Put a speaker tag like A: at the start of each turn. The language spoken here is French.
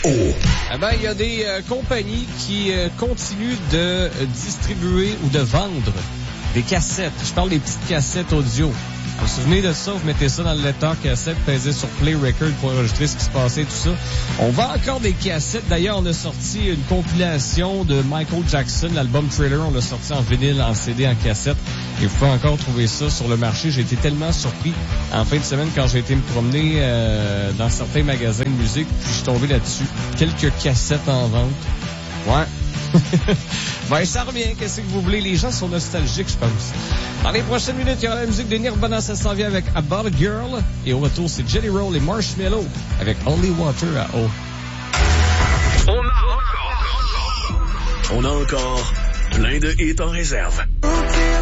A: Eh ben, il y a des compagnies qui continuent de distribuer ou de vendre des cassettes. Je parle des petites cassettes audio. Vous vous souvenez de ça? Vous mettez ça dans le lecteur cassette, pesez sur Play Record pour enregistrer ce qui se passait, tout ça. On vend encore des cassettes. D'ailleurs, on a sorti une compilation de Michael Jackson, l'album Thriller. On l'a sorti en vinyle, en CD, en cassette. Et vous pouvez encore trouver ça sur le marché. J'ai été tellement surpris en fin de semaine quand j'ai été me promener dans certains magasins de musique. Puis je suis tombé là-dessus. Quelques cassettes en vente. Ouais. Ben, ça revient. Qu'est-ce que vous voulez? Les gens sont nostalgiques, je pense. Dans les prochaines minutes, il y aura la musique de Nirvana. Ça s'en vient avec About a Girl. Et au retour, c'est Jelly Roll et Marshmello avec Only Water à eau.
B: On a encore plein de hits en réserve.